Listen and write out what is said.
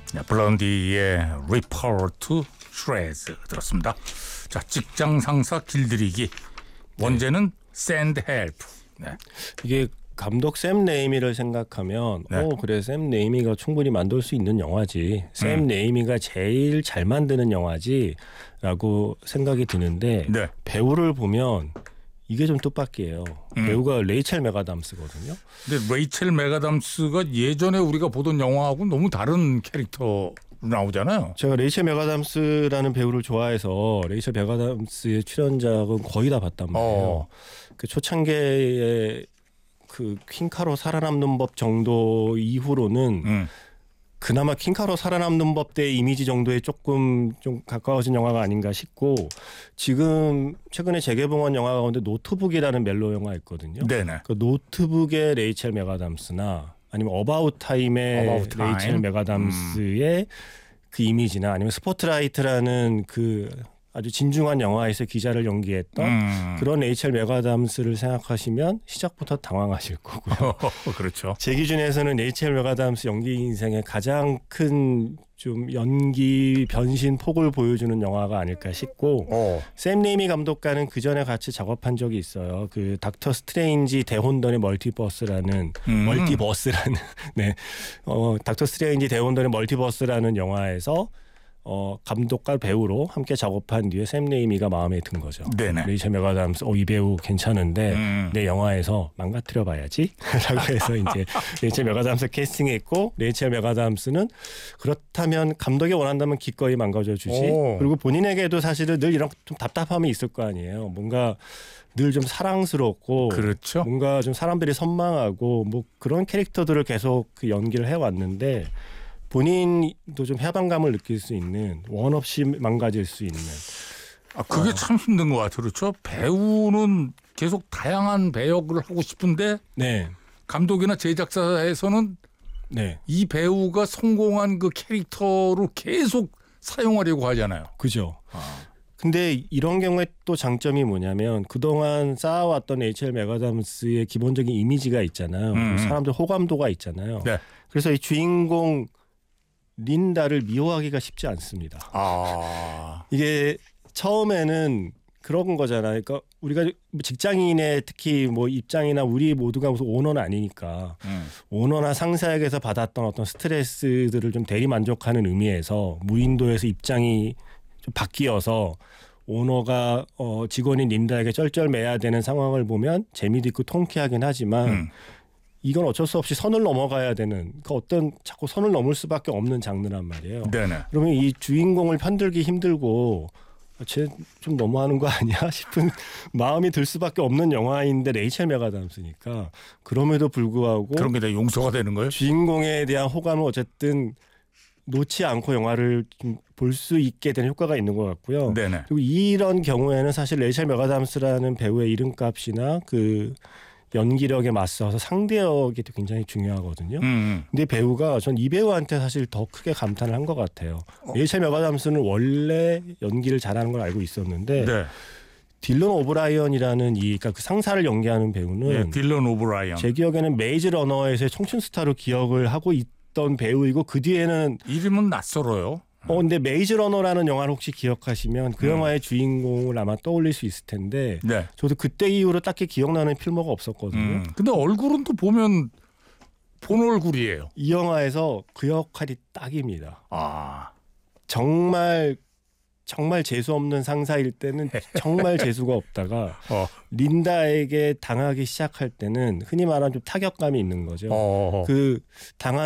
네, 블론디의 Ripper to Shreds 들었습니다. 자, 직장 상사 길들이기. 원제는 Send Help. 네. 이게 감독 샘 레이미를 생각하면 네. 그래 샘 레이미가 충분히 만들 수 있는 영화지. 샘 레이미가 제일 잘 만드는 영화지라고 생각이 드는데 네. 배우를 보면 이게 좀 뜻밖이에요. 배우가 레이첼 맥아담스거든요. 근데 레이첼 맥아담스가 예전에 우리가 보던 영화하고 너무 다른 캐릭터 나오잖아요. 제가 레이첼 맥아담스라는 배우를 좋아해서 레이첼 맥아담스의 출연작은 거의 다 봤단 말이에요. 그 초창기에 그 퀸카로 살아남는 법 정도 이후로는 그나마 퀸카로 살아남는 법 때 이미지 정도에 조금 좀 가까워진 영화가 아닌가 싶고 지금 최근에 재개봉한 영화 가운데 노트북이라는 멜로 영화 있거든요. 네네. 그 노트북의 레이첼 맥아담스나 아니면 어바웃 타임의 레이첼 맥아담스의 그 이미지나 아니면 스포트라이트라는 그 아주 진중한 영화에서 기자를 연기했던 그런 레이첼 맥아담스를 생각하시면 시작부터 당황하실 거고요. 그렇죠. 제 기준에서는 레이첼 맥아담스 연기 인생의 가장 큰 좀 연기 변신 폭을 보여주는 영화가 아닐까 싶고 샘 레이미 감독과는 그 전에 같이 작업한 적이 있어요. 그 닥터 스트레인지 대혼돈의 멀티버스라는 네, 닥터 스트레인지 대혼돈의 멀티버스라는 영화에서 감독과 배우로 함께 작업한 뒤에 샘 레이미가 마음에 든 거죠. 네네. 레이첼 맥아담스 이 배우 괜찮은데 내 영화에서 망가뜨려 봐야지 라고 해서 이제 레이첼 맥아담스 캐스팅했고 레이첼 맥아담스는 그렇다면 감독이 원한다면 기꺼이 망가져 주지. 그리고 본인에게도 사실은 늘 이런 좀 답답함이 있을 거 아니에요. 뭔가 늘 좀 사랑스럽고 그렇죠. 뭔가 좀 사람들이 선망하고 뭐 그런 캐릭터들을 계속 그 연기를 해왔는데 본인도 좀 해방감을 느낄 수 있는 원 없이 망가질 수 있는 그게 참 힘든 것 같아요. 그렇죠. 배우는 계속 다양한 배역을 하고 싶은데 네. 감독이나 제작사에서는 네. 이 배우가 성공한 그 캐릭터로 계속 사용하려고 하잖아요. 그죠. 근데 이런 경우에 또 장점이 뭐냐면 그동안 쌓아왔던 레이첼 맥아담스의 기본적인 이미지가 있잖아요. 사람들 호감도가 있잖아요. 네. 그래서 이 주인공 린다를 미워하기가 쉽지 않습니다. 이게 처음에는 그런 거잖아요. 그러니까 우리가 직장인의 특히 뭐 입장이나 우리 모두가 무슨 오너는 아니니까 오너나 상사에게서 받았던 어떤 스트레스들을 좀 대리 만족하는 의미에서 무인도에서 입장이 좀 바뀌어서 오너가 직원인 린다에게 쩔쩔매야 되는 상황을 보면 재미도 있고 통쾌하긴 하지만 이건 어쩔 수 없이 선을 넘어가야 되는 그 어떤 자꾸 선을 넘을 수밖에 없는 장르란 말이에요. 네네. 그러면 이 주인공을 편들기 힘들고 쟤 좀 너무하는 거 아니야 싶은 마음이 들 수밖에 없는 영화인데 레이첼 맥아담스니까 그럼에도 불구하고 그런 게 다 용서가 되는 거예요? 주인공에 대한 호감은 어쨌든 놓지 않고 영화를 좀 볼 수 있게 되는 효과가 있는 것 같고요. 네네. 그리고 이런 경우에는 사실 레이첼 맥아담스라는 배우의 이름값이나 그 연기력에 맞서서 상대역이 굉장히 중요하거든요. 근데 배우가 전 이 배우한테 사실 더 크게 감탄을 한 것 같아요. 레이첼 맥아담스는 원래 연기를 잘하는 걸 알고 있었는데 네. 딜런 오브라이언이라는 그러니까 그 상사를 연기하는 배우는 네, 딜런 오브라이언. 제 기억에는 메이즈 러너에서의 청춘 스타로 기억을 하고 있던 배우이고 그 뒤에는 이름은 낯설어요. 근데 메이즈 러너라는 영화를 혹시 기억하시면 그 영화의 주인공을 아마 떠올릴 수 있을 텐데 네. 저도 그때 이후로 딱히 기억나는 필모가 없었거든요. 근데 얼굴은 또 보면 본 얼굴이에요. 이 영화에서 그 역할이 딱입니다. 정말 재수 없는 상사일 때는 정말 재수가 없다가 린다에게 당하기 시작할 때는 흔히 말하는 좀 타격감이 있는 거죠. 그 당한